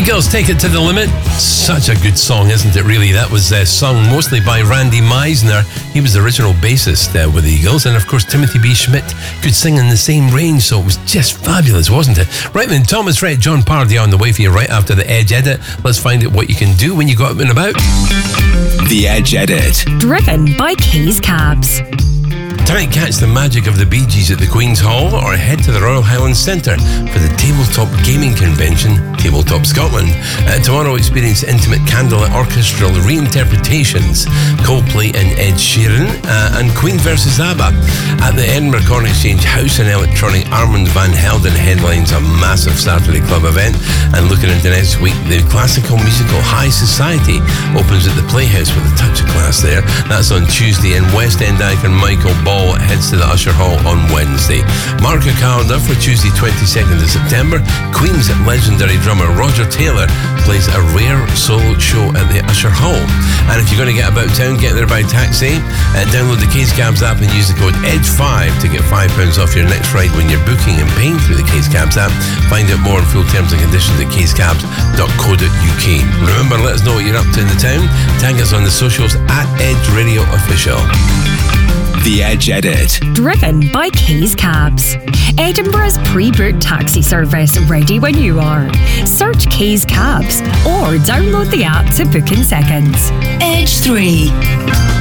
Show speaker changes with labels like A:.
A: Eagles, Take It to the Limit. Such a good song, isn't it, really? That was sung mostly by Randy Meisner. He was the original bassist with the Eagles. And, of course, Timothy B. Schmidt could sing in the same range, so it was just fabulous, wasn't it? Right then, Thomas Rhett, John Pardy on the way for you right after the Edge Edit. Let's find out what you can do when you go out and about.
B: The Edge Edit.
C: Driven by Keys Cabs.
A: Tonight, catch the magic of the Bee Gees at the Queen's Hall or head to the Royal Highland Centre for the Tabletop Gaming Convention, Tabletop Scotland. Tomorrow, experience intimate candlelit orchestral reinterpretations, Coldplay and Ed Sheeran, and Queen vs ABBA. At the Edinburgh Corn Exchange, House and Electronic Armand Van Helden headlines a massive Saturday Club event. And looking into next week, the classical musical High Society opens at the Playhouse with a touch of class there. That's on Tuesday, and West End icon Michael Ball heads to the Usher Hall on Wednesday. Mark your calendar for Tuesday 22nd of September. Queen's legendary drummer Roger Taylor plays a rare solo show at the Usher Hall. And if you're going to get about town, get there by taxi. Download the Keys Cabs app and use the code EDGE5 to get £5 off your next ride when you're booking and paying through the Keys Cabs app. Find out more on full terms and conditions at keyscabs.co.uk. Remember, let us know what you're up to in the town. Tag us on the socials at Edge Radio Official.
B: The Edge Edit.
C: Driven by Keys Cabs. Edinburgh's pre-booked taxi service, ready when you are. Search Keys Cabs or download the app to book in seconds.
D: Edge 3.